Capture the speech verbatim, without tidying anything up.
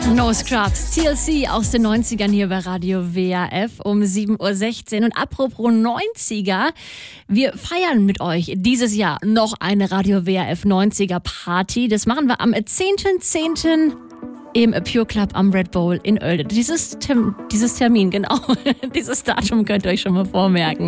No Scrubs, T L C aus den neunzigern hier bei Radio W R F um sieben Uhr sechzehn. Und apropos neunziger, wir feiern mit euch dieses Jahr noch eine Radio W R F neunziger Party. Das machen wir am zehnten zehnten im Pure Club am Red Bull in Oelde. Dieses, Term- dieses Termin, genau, dieses Datum könnt ihr euch schon mal vormerken.